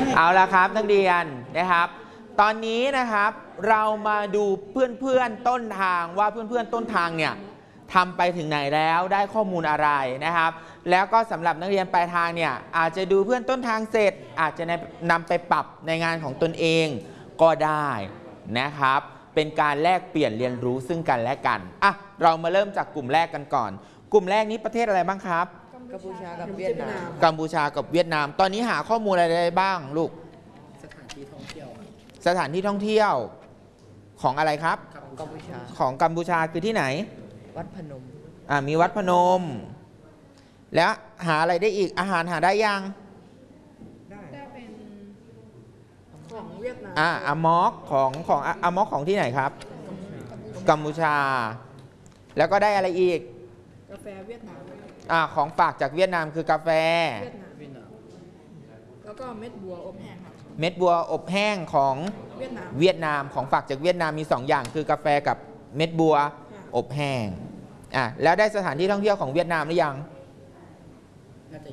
เอาละครับนักเรียนนะครับตอนนี้นะครับเรามาดูเพื่อนๆต้นทางว่าเพื่อนๆต้นทางเนี่ยทำไปถึงไหนแล้วได้ข้อมูลอะไรนะครับแล้วก็สำหรับนักเรียนปลายทางเนี่ยอาจจะดูเพื่อนต้นทางเสร็จอาจจะนำไปปรับในงานของตนเองก็ได้นะครับเป็นการแลกเปลี่ยนเรียนรู้ซึ่งกันและกันอ่ะเรามาเริ่มจากกลุ่มแรกกันก่อนกลุ่มแรกนี้ประเทศอะไรบ้างครับกัมพูชากับเวียดนามกัมพูชากับเวียดนามตอนนี้หาข้อมูลอะไรได้บ้างลูกสถานที่ท่องเที่ยวสถานที่ท่องเที่ยวของอะไรครับกัมพูชาของกัมพูชาคือที่ไหนวัดพนมมีวัดพนมแล้วหาอะไรได้อีกอาหารหาได้ยังได้เป็นของเวียดนามอามอกของอามอกของที่ไหนครับกัมพูชาแล้วก็ได้อะไรอีกกาแฟเวียดนามของฝากจากเวียดนามคือกาแฟเวียดนามแล้วก็เม็ดบัวอบแห้งเม็ดบัวอบแห้งของเวียดนามของฝากจากเวียดนามมี2อย่างคือกาแฟกับเม็ดบัวอบแห้งแล้วได้สถานที่ท่องเที่ยวของเวียดนามหรือยังน่าจะ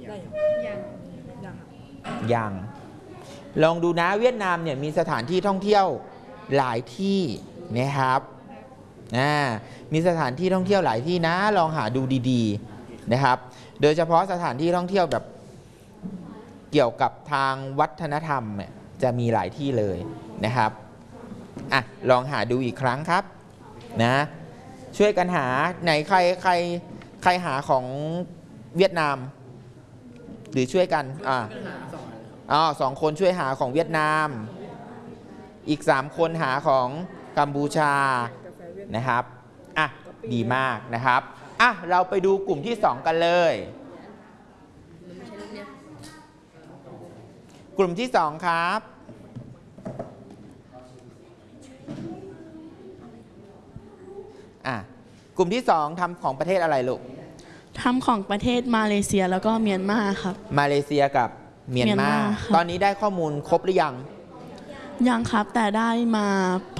ยังลองดูนะเวียดนามเนี่ยมีสถานที่ท่องเที่ยวหลายที่นะครับมีสถานที่ท่องเที่ยวหลายที่นะลองหาดูดีๆนะครับโดยเฉพาะสถานที่ท่องเที่ยวแบบเกี่ยวกับทางวัฒนธรรมเนี่ยจะมีหลายที่เลยนะครับลองหาดูอีกครั้งครับนะช่วยกันหาไหนใครหาของเวียดนามหรือช่วยกัน2 คนช่วยหาของเวียดนามอีก3 คนหาของกัมพูชานะครับดีมากนะครับเราไปดูกลุ่มที่2กันเลยกลุ่มที่2ครับกลุ่มที่2ทำของประเทศอะไรลูกทำของประเทศมาเลเซียแล้วก็เมียนมาครับมาเลเซียกับเมียนมาตอนนี้ได้ข้อมูลครบหรือยังยังครับแต่ได้มา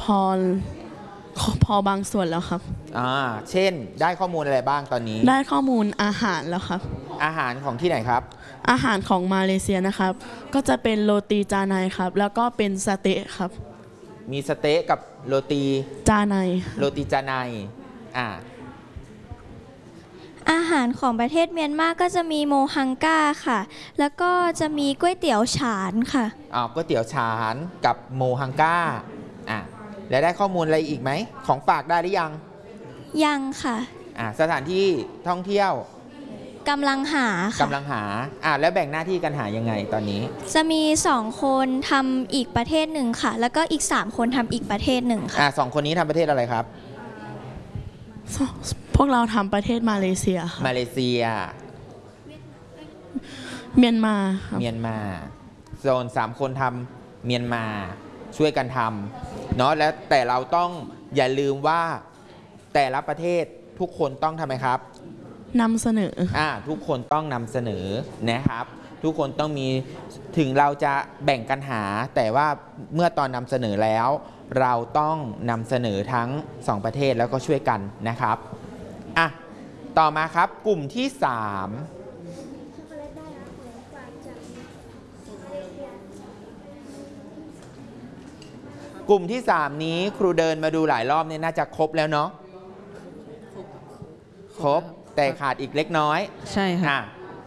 พอบางส่วนแล้วครับเช่นได้ข้อมูลอะไรบ้างตอนนี้ได้ข้อมูลอาหารแล้วครับอาหารของที่ไหนครับอาหารของมาเลเซียนะครับก็จะเป็นโรตีจาไนครับแล้วก็เป็นสเต๊ะครับมีสเต๊ะกับโรตีจาไนโรตีจาไนอาหารของประเทศเมียนมาก็จะมีโมฮังก้าค่ะแล้วก็จะมีก๋วยเตี๋ยวฉานค่ะก๋วยเตี๋ยวฉานกับโมฮังก้าแล้วได้ข้อมูลอะไรอีกไหมของฝากได้หรือยังค่ะสถานที่ท่องเที่ยวกำลังหาแล้วแบ่งหน้าที่กันหายังไงตอนนี้จะมี2 คนทำอีกประเทศหนึ่งค่ะแล้วก็อีก3 คนทำอีกประเทศหนึ่งค่ะ 2 คนนี้ทำประเทศอะไรครับพวกเราทำประเทศมาเลเซียมาเลเซียเมียนมาโซน3 คนทำเมียนมาช่วยกันทำเนาะแล้วแต่เราต้องอย่าลืมว่าแต่ละประเทศทุกคนต้องทำไมครับนำเสนอทุกคนต้องนำเสนอนะครับทุกคนต้องมีถึงเราจะแบ่งกันหาแต่ว่าเมื่อตอนนำเสนอแล้วเราต้องนำเสนอทั้ง2 ประเทศแล้วก็ช่วยกันนะครับต่อมาครับกลุ่มที่3กลุ่มที่3นี้ครูเดินมาดูหลายรอบเนี่ยน่าจะครบแล้วเนาะครบแต่ขาดอีกเล็กน้อยใช่ค่ะ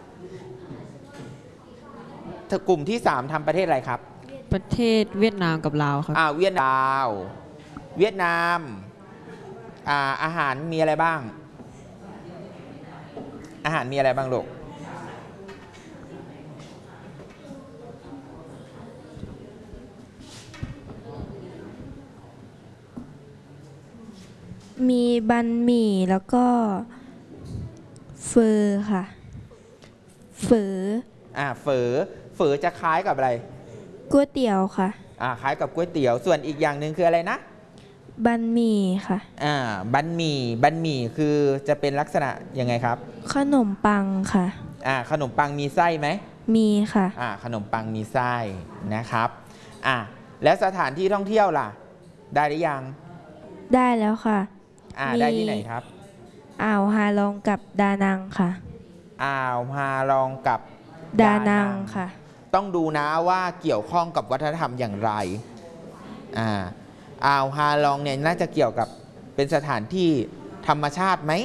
กลุ่มที่3ทำประเทศอะไรครับประเทศเวียดนามกับลาวครับเวียดนามอาหารมีอะไรบ้างลูกมีบันหมี่แล้วก็เฟอค่ะเฝอจะคล้ายกับอะไรก๋วยเตี๋ยวค่ะคล้ายกับก๋วยเตี๋ยวส่วนอีกอย่างหนึ่งคืออะไรนะบันหมี่ค่ะบันหมี่คือจะเป็นลักษณะยังไงครับขนมปังค่ะขนมปังมีไส้ไหมมีค่ะขนมปังมีไส้นะครับแล้วสถานที่ท่องเที่ยวล่ะได้หรือยังได้แล้วค่ะได้ที่ไหนครับอ่าวฮาลองกับดานังค่ะอ่าวฮาลองกับดานังค่ะต้องดูนะว่าเกี่ยวข้องกับวัฒนธรรมอย่างไรอ่าวฮาลองเนี่ยน่าจะเกี่ยวกับเป็นสถานที่ธรรมชาติไหม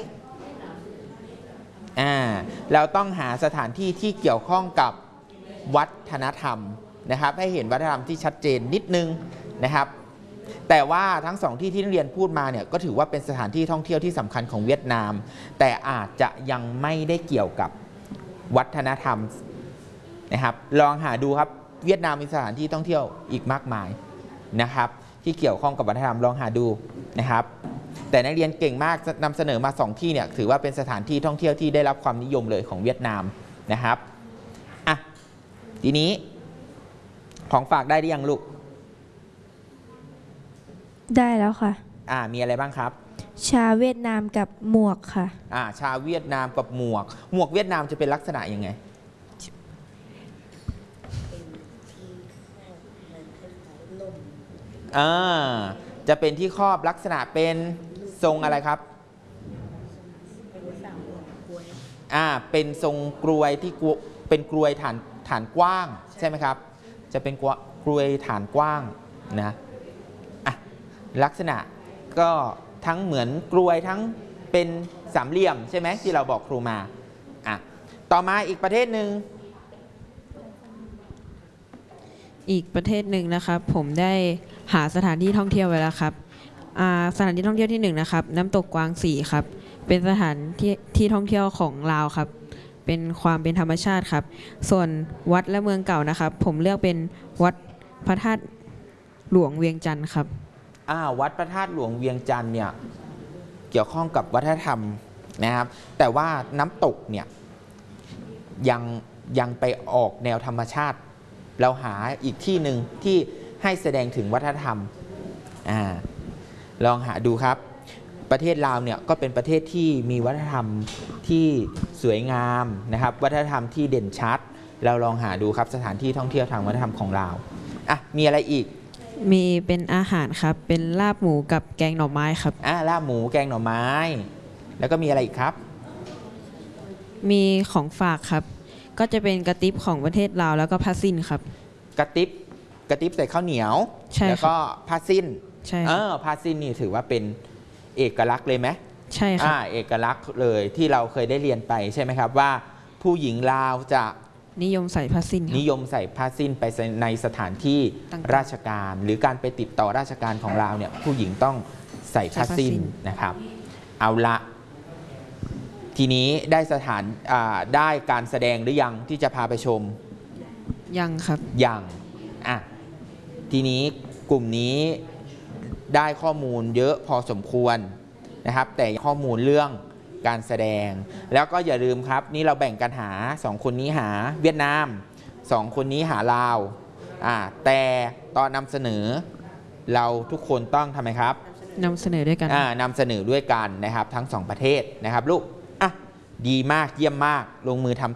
เราต้องหาสถานที่ที่เกี่ยวข้องกับวัฒนธรรมนะครับให้เห็นวัฒนธรรมที่ชัดเจนนิดนึงนะครับแต่ว่าทั้งสองที่ที่นักเรียนพูดมาเนี่ยก็ถือว่าเป็นสถานที่ท่องเที่ยวที่สำคัญของเวียดนามแต่อาจจะยังไม่ได้เกี่ยวกับวัฒนธรรมนะครับลองหาดูครับเวียดนามมีสถานที่ท่องเที่ยวอีกมากมายนะครับที่เกี่ยวข้องกับวัฒนธรรมลองหาดูนะครับแต่นักเรียนเก่งมากนำเสนอมา2ที่เนี่ยถือว่าเป็นสถานที่ท่องเที่ยวที่ได้รับความนิยมเลยของเวียดนามนะครับทีนี้ของฝากได้หรือยังลูกได้แล้วค่ะมีอะไรบ้างครับชาเวียดนามกับหมวกค่ะชาเวียดนามกับหมวกเวียดนามจะเป็นลักษณะยังไงจะเป็นที่ครอบลักษณะเป็นทรงอะไรครับเป็นทรงกรวยที่เป็นกรวยฐานกว้างใช่ไหมครับจะเป็นกรวยฐานกว้างนะลักษณะก็ทั้งเหมือนกรวยทั้งเป็นสามเหลี่ยมใช่ไหมที่เราบอกครูมาต่อมาอีกประเทศหนึ่งนะครับผมได้หาสถานที่ท่องเที่ยวไว้แล้วครับสถานที่ท่องเที่ยวที่1นะครับน้ำตกกวางสีครับเป็นสถานที่ท่องเที่ยวของลาวครับเป็นความเป็นธรรมชาติครับส่วนวัดและเมืองเก่านะครับผมเลือกเป็นวัดพระธาตุหลวงเวียงจันทร์ครับวัดพระธาตุหลวงเวียงจันทร์เนี่ยเกี่ยวข้องกับวัฒนธรรมนะครับแต่ว่าน้ำตกเนี่ยยังไปออกแนวธรรมชาติเราหาอีกที่หนึ่งที่ให้แสดงถึงวัฒนธรรมลองหาดูครับประเทศลาวเนี่ยก็เป็นประเทศที่มีวัฒนธรรมที่สวยงามนะครับวัฒนธรรมที่เด่นชัดเราลองหาดูครับสถานที่ท่องเที่ยวทางวัฒนธรรมของลาวมีอะไรอีกมีเป็นอาหารครับเป็นลาบหมูกับแกงหน่อไม้ครับลาบหมูแกงหน่อไม้แล้วก็มีอะไรอีกครับมีของฝากครับก็จะเป็นกระติบของประเทศลาวแล้วก็ผ้าสิ้นครับกระติบใส่ข้าวเหนียวแล้วก็ผ้าสิ้นผ้าสิ้นนี่ถือว่าเป็นเอกลักษณ์เลยไหมใช่ครับเอกลักษณ์เลยที่เราเคยได้เรียนไปใช่ไหมครับว่าผู้หญิงลาวจะนิยมใส่ผ้าสิ้นไปในสถานที่ราชการหรือการไปติดต่อราชการของลาวเนี่ยผู้หญิงต้องใส่ผ้าสิ้นนะครับเอาละทีนี้ได้ได้การแสดงหรือยังที่จะพาไปชมยังครับยังทีนี้กลุ่มนี้ได้ข้อมูลเยอะพอสมควรนะครับแต่ข้อมูลเรื่องการแสดงแล้วก็อย่าลืมครับนี่เราแบ่งกันหา2คนนี้หาเวียดนาม2คนนี้หาลาวแต่ตอนนำเสนอเราทุกคนต้องทำไมครับนำเสนอด้วยกันนำเสนอด้วยกันนะครับทั้ง2ประเทศนะครับลูกดีมากเยี่ยมมากลงมือทำ